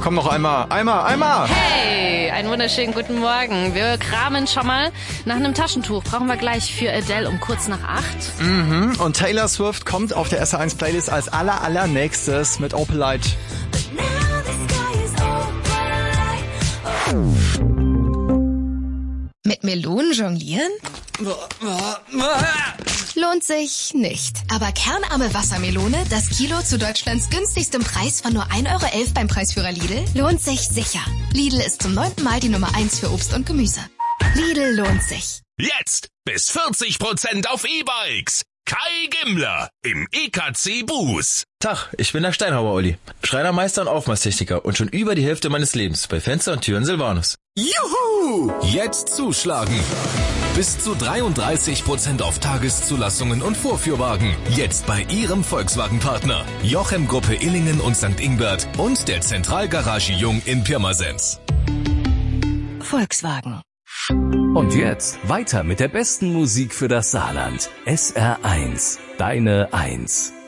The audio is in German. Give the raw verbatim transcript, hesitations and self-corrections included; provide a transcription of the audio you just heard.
Komm noch einmal, einmal, einmal. Hey, einen wunderschönen guten Morgen. Wir kramen schon mal nach einem Taschentuch. Brauchen wir gleich für Adele um kurz nach acht. Mhm. Und Taylor Swift kommt auf der S R eins Playlist als aller allernächstes mit Opalite. Mit Melonen jonglieren? Lohnt sich nicht. Aber kernarme Wassermelone, das Kilo zu Deutschlands günstigstem Preis von nur ein Euro elf beim Preisführer Lidl, lohnt sich sicher. Lidl ist zum neunten Mal die Nummer eins für Obst und Gemüse. Lidl lohnt sich. Jetzt bis vierzig Prozent auf E-Bikes. Kai Gimmler im E K C Bus. Tag, ich bin der Steinhauer Olli, Schreinermeister und Aufmaßtechniker und schon über die Hälfte meines Lebens bei Fenster und Türen Silvanus. Juhu! Jetzt zuschlagen. Bis zu dreiunddreißig Prozent auf Tageszulassungen und Vorführwagen. Jetzt bei Ihrem Volkswagen-Partner. Jochem Gruppe Illingen und Sankt Ingbert und der Zentralgarage Jung in Pirmasens. Volkswagen. Und jetzt weiter mit der besten Musik für das Saarland. S R eins, deine Eins.